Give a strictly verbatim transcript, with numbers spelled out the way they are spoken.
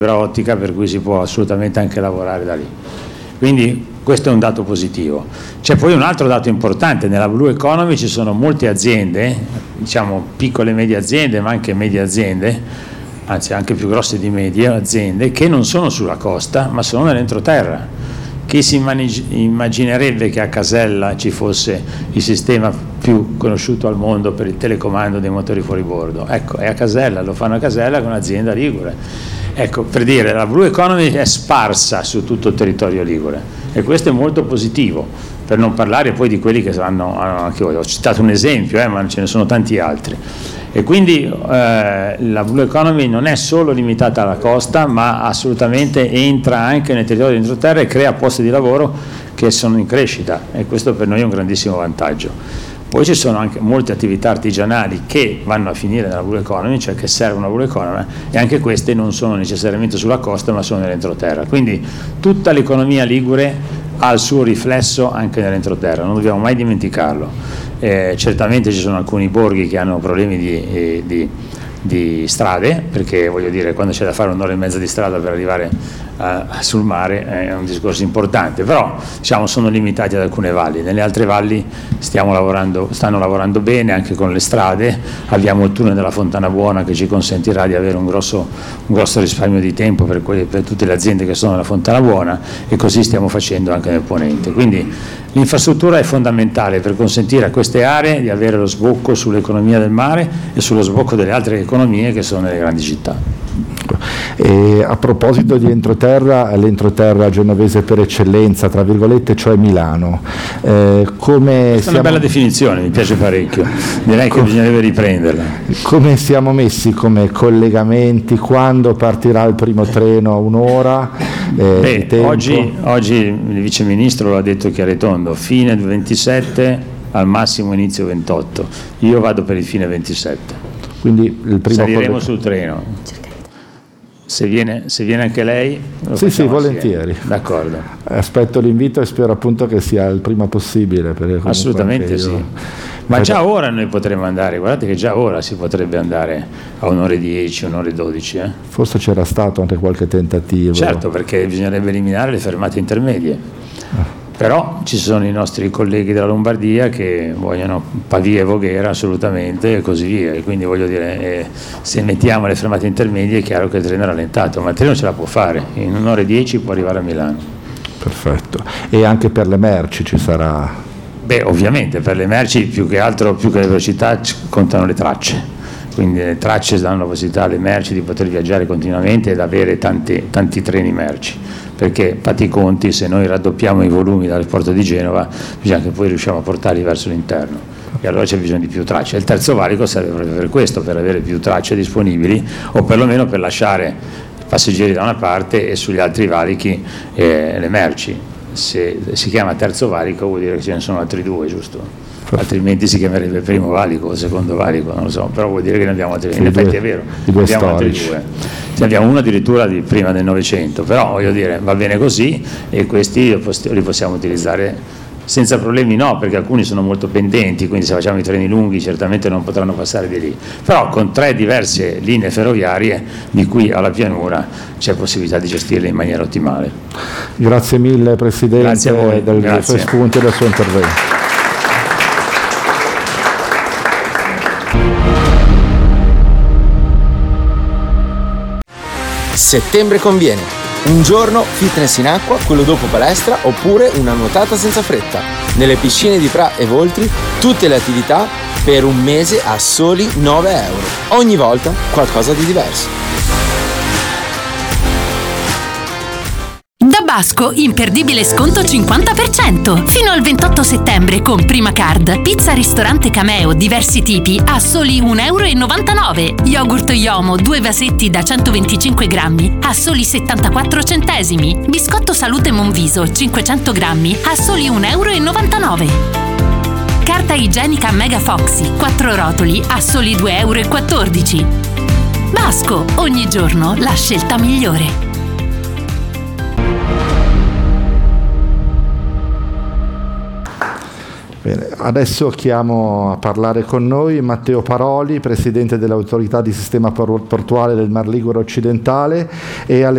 fibra ottica, per cui si può assolutamente anche lavorare da lì. Quindi questo è un dato positivo. C'è poi un altro dato importante: nella Blue Economy ci sono molte aziende, diciamo piccole e medie aziende, ma anche medie aziende, anzi anche più grosse di medie aziende, che non sono sulla costa ma sono nell'entroterra. Chi si immaginerebbe che a Casella ci fosse il sistema più conosciuto al mondo per il telecomando dei motori fuoribordo? Ecco, è a Casella, lo fanno a Casella con un'azienda ligure. Ecco, per dire, la Blue Economy è sparsa su tutto il territorio ligure e questo è molto positivo, per non parlare poi di quelli che hanno, anche voi, ho citato un esempio, eh, ma ce ne sono tanti altri. E quindi eh, la Blue Economy non è solo limitata alla costa, ma assolutamente entra anche nel territorio dell'entroterra e crea posti di lavoro che sono in crescita, e questo per noi è un grandissimo vantaggio. Poi ci sono anche molte attività artigianali che vanno a finire nella Blue Economy, cioè che servono alla Blue Economy, e anche queste non sono necessariamente sulla costa ma sono nell'entroterra. Quindi tutta l'economia ligure ha il suo riflesso anche nell'entroterra, non dobbiamo mai dimenticarlo. Eh, certamente ci sono alcuni borghi che hanno problemi di, eh, di, di strade, perché voglio dire, quando c'è da fare un'ora e mezza di strada per arrivare uh, sul mare è un discorso importante, però diciamo sono limitati ad alcune valli. Nelle altre valli stiamo lavorando, stanno lavorando bene anche con le strade. Abbiamo il tunnel della Fontana Buona che ci consentirà di avere un grosso, un grosso risparmio di tempo per, quelle, per tutte le aziende che sono nella Fontana Buona, e così stiamo facendo anche nel Ponente. Quindi l'infrastruttura è fondamentale per consentire a queste aree di avere lo sbocco sull'economia del mare e sullo sbocco delle altre economie che sono nelle grandi città. E a proposito di entroterra, l'entroterra genovese per eccellenza, tra virgolette, cioè Milano, eh, come questa siamo... è una bella definizione, mi piace parecchio, direi che bisognerebbe riprenderla. Come siamo messi come collegamenti? Quando partirà il primo treno? Un'ora? Eh, Beh, oggi, oggi il vice ministro l'ha detto chiaro e tondo, fine ventisette, al massimo inizio ventotto, io vado per il fine ventisette. Quindi il primo saliremo colleg- sul treno. Se viene, se viene anche lei, lo sì, sì, volentieri. Assieme. D'accordo. Aspetto l'invito e spero appunto che sia il prima possibile. Assolutamente sì. Ma già ora noi potremmo andare, guardate che già ora si potrebbe andare a un'ora e dieci, un'ora e dodici. Eh? Forse c'era stato anche qualche tentativo. Certo, perché bisognerebbe eliminare le fermate intermedie. Ah. Però ci sono i nostri colleghi della Lombardia che vogliono Pavia e Voghera assolutamente, e così via, e quindi voglio dire, eh, se mettiamo le fermate intermedie è chiaro che il treno è rallentato, ma il treno ce la può fare, in un'ora e dieci può arrivare a Milano. Perfetto. E anche per le merci ci sarà? Beh, ovviamente per le merci più che altro, più che le velocità, contano le tracce. Quindi le tracce danno la possibilità alle merci di poter viaggiare continuamente ed avere tanti, tanti treni merci, perché fatti i conti, se noi raddoppiamo i volumi dal porto di Genova bisogna che poi riusciamo a portarli verso l'interno, e allora c'è bisogno di più tracce. Il terzo valico serve proprio per questo, per avere più tracce disponibili, o perlomeno per lasciare i passeggeri da una parte e sugli altri valichi eh, le merci. Se si chiama terzo valico vuol dire che ce ne sono altri due, giusto? Altrimenti si chiamerebbe primo valico o secondo valico, non lo so, però vuol dire che ne abbiamo altri. In effetti è vero, ne abbiamo altri due. Ne abbiamo uno addirittura di prima del Novecento, però voglio dire, va bene così, e questi li possiamo utilizzare senza problemi, no, perché alcuni sono molto pendenti, quindi se facciamo i treni lunghi certamente non potranno passare di lì, però con tre diverse linee ferroviarie di qui alla pianura c'è possibilità di gestirle in maniera ottimale. Grazie mille Presidente. Grazie a voi. Del Grazie. suo spunto e del suo intervento. Settembre conviene. Un giorno fitness in acqua, quello dopo palestra, oppure una nuotata senza fretta. Nelle piscine di Pra e Voltri tutte le attività per un mese a soli nove euro. Ogni volta qualcosa di diverso. Da Basco, imperdibile sconto cinquanta per cento. Fino al ventotto settembre con Prima Card. Pizza ristorante Cameo, diversi tipi, a soli un euro e novantanove. Yogurt Yomo, due vasetti da centoventicinque grammi, a soli settantaquattro centesimi. Biscotto Salute Monviso, cinquecento grammi, a soli un euro e novantanove. Carta igienica Mega Foxy, quattro rotoli, a soli due euro e quattordici. Basco, ogni giorno la scelta migliore. Bene, adesso chiamo a parlare con noi Matteo Paroli, Presidente dell'Autorità di Sistema Portuale del Mar Ligure Occidentale, e